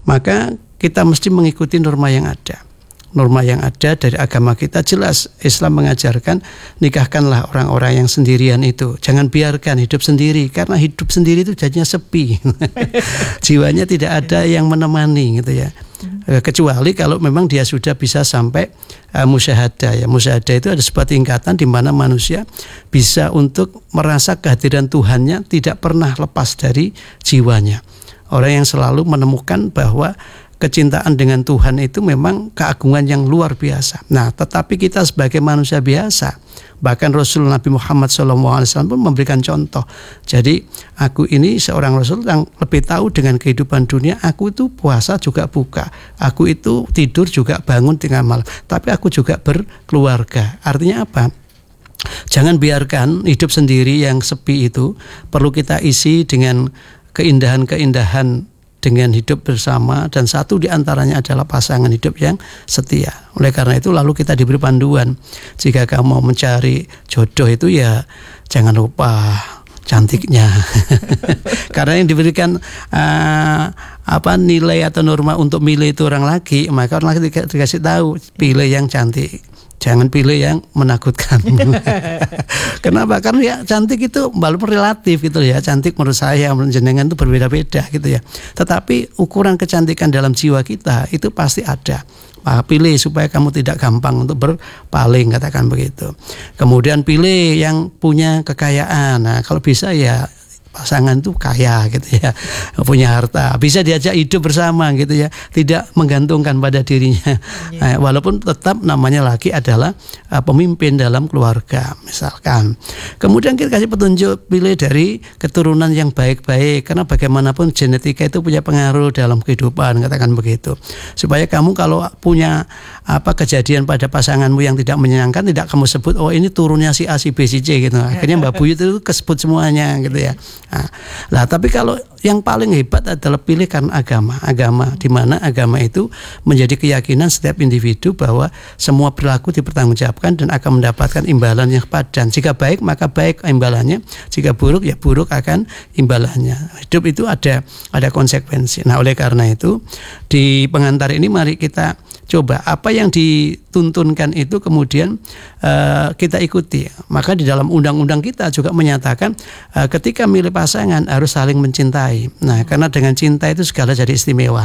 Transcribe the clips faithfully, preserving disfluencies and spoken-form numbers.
maka kita mesti mengikuti norma yang ada. Norma yang ada dari agama kita jelas, Islam mengajarkan nikahkanlah orang-orang yang sendirian itu. Jangan biarkan hidup sendiri, karena hidup sendiri itu jadinya sepi. Jiwanya tidak ada yang menemani gitu ya. Kecuali kalau memang dia sudah bisa sampai uh, musyahadah ya. Musyahadah itu ada sebuah tingkatan di mana manusia bisa untuk merasa kehadiran Tuhannya tidak pernah lepas dari jiwanya. Orang yang selalu menemukan bahwa kecintaan dengan Tuhan itu memang keagungan yang luar biasa. Nah, tetapi kita sebagai manusia biasa, bahkan Rasul Nabi Muhammad shallallahu alaihi wasallam pun memberikan contoh. Jadi aku ini seorang Rasul yang lebih tahu dengan kehidupan dunia. Aku itu puasa juga buka, aku itu tidur juga bangun tengah malam, tapi aku juga berkeluarga. Artinya apa? Jangan biarkan hidup sendiri yang sepi itu perlu kita isi dengan keindahan-keindahan, dengan hidup bersama, dan satu diantaranya adalah pasangan hidup yang setia. Oleh karena itu lalu kita diberi panduan, jika kamu mau mencari jodoh itu ya jangan lupa cantiknya. Karena yang diberikan uh, apa nilai atau norma untuk milih itu orang laki, maka orang laki dikasih tahu pilih yang cantik. Jangan pilih yang menakutkan. Kenapa? Karena ya cantik itu walaupun relatif gitu ya. Cantik menurut saya, menurut jenengan itu berbeda-beda gitu ya. Tetapi ukuran kecantikan dalam jiwa kita itu pasti ada. Maka pilih supaya kamu tidak gampang untuk berpaling, katakan begitu. Kemudian pilih yang punya kekayaan. Nah, kalau bisa ya pasangan itu kaya gitu ya, punya harta, bisa diajak hidup bersama gitu ya, tidak menggantungkan pada dirinya. Nah, walaupun tetap namanya laki adalah uh, pemimpin dalam keluarga misalkan. Kemudian kita kasih petunjuk, pilih dari keturunan yang baik-baik, karena bagaimanapun genetika itu punya pengaruh dalam kehidupan, katakan begitu. Supaya kamu kalau punya apa kejadian pada pasanganmu yang tidak menyenangkan, tidak kamu sebut oh ini turunnya si A, si B, si C gitu. Akhirnya Mbak Buyut itu kesebut semuanya gitu ya. Nah, lah tapi kalau yang paling hebat adalah pilih karena agama, agama di mana agama itu menjadi keyakinan setiap individu bahwa semua perilaku dipertanggungjawabkan dan akan mendapatkan imbalan yang padan. Jika baik maka baik imbalannya, jika buruk ya buruk akan imbalannya. Hidup itu ada ada konsekuensi. Nah, oleh karena itu di pengantar ini mari kita coba apa yang dituntunkan itu kemudian uh, kita ikuti. Maka di dalam undang-undang kita juga menyatakan uh, ketika milih pasangan harus saling mencintai. Nah, karena dengan cinta itu segala jadi istimewa.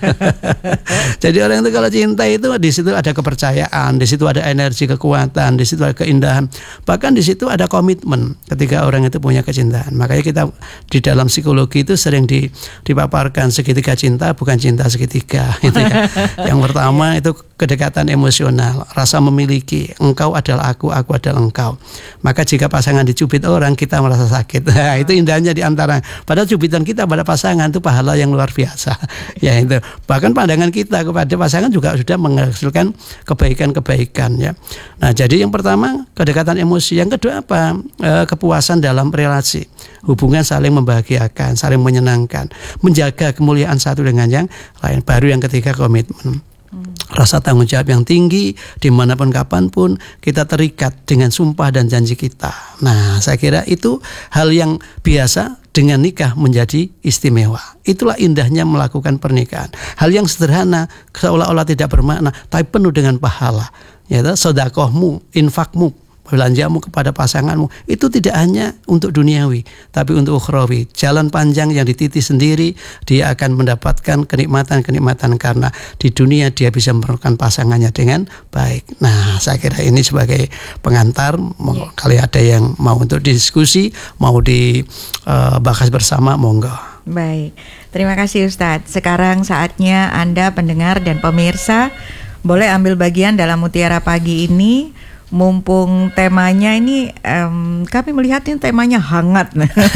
Jadi orang itu kalau cinta itu di situ ada kepercayaan, di situ ada energi, kekuatan, di situ ada keindahan. Bahkan di situ ada komitmen ketika orang itu punya kecintaan. Makanya kita di dalam psikologi itu sering di, dipaparkan segitiga cinta bukan cinta segitiga gitu ya. Yang pertama itu kedekatan emosional, rasa memiliki, engkau adalah aku, aku adalah engkau. Maka jika pasangan dicubit orang, kita merasa sakit. Nah, itu indahnya di antara. Padahal cubitan kita pada pasangan itu pahala yang luar biasa. Ya itu. Bahkan pandangan kita kepada pasangan juga sudah menghasilkan kebaikan-kebaikan ya. Nah, jadi yang pertama kedekatan emosi, yang kedua apa? E, kepuasan dalam relasi. Hubungan saling membahagiakan, saling menyenangkan, menjaga kemuliaan satu dengan yang lain. Baru yang ketiga komitmen. Rasa tanggung jawab yang tinggi dimanapun kapanpun kita terikat dengan sumpah dan janji kita. Nah, saya kira itu hal yang biasa dengan nikah menjadi istimewa. Itulah indahnya melakukan pernikahan. Hal yang sederhana seolah-olah tidak bermakna tapi penuh dengan pahala. Ya, sedekahmu, infakmu, belanjamu kepada pasanganmu itu tidak hanya untuk duniawi tapi untuk ukhrawi. Jalan panjang yang dititi sendiri, dia akan mendapatkan kenikmatan-kenikmatan karena di dunia dia bisa memperlakukan pasangannya dengan baik. Nah, saya kira ini sebagai pengantar. Yeah. Kali ada yang mau untuk diskusi, mau dibahas uh, bersama, monggo. Baik, terima kasih Ustadz. Sekarang saatnya Anda pendengar dan pemirsa boleh ambil bagian dalam Mutiara Pagi ini. Mumpung temanya ini um, kami melihat ini temanya hangat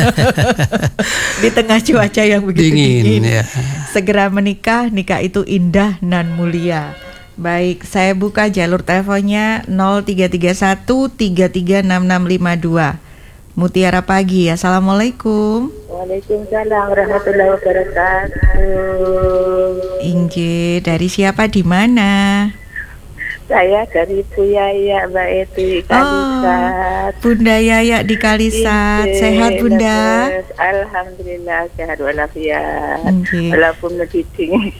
di tengah cuaca yang begitu dingin, dingin. Ya. Segera menikah, nikah itu indah dan mulia. Baik, saya buka jalur teleponnya nol tiga tiga satu tiga tiga enam enam lima dua. Mutiara Pagi. Assalamualaikum. Waalaikumsalam warahmatullahi wabarakatuh. Inje, dari siapa di mana? Saya dari Bu Yaya, Mbak Eti, Kalisat. Oh, Bunda Yaya di Kalisat. Inge, sehat Bunda? Alhamdulillah sehat walafiat. Walaupun mediding.